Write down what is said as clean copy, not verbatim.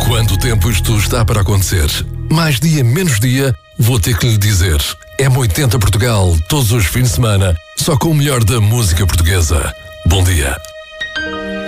Quanto tempo isto está para acontecer? Mais dia, menos dia, vou ter que lhe dizer. M80 Portugal, todos os fins de semana, só com o melhor da música portuguesa. Bom dia.